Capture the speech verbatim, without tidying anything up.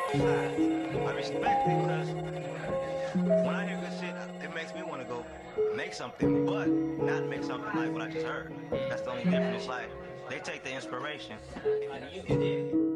both sides. I respect it because when I hear good shit, it makes me want to go make something, but not make something like what I just heard. That's the only difference. Like, they take the inspiration. And you did.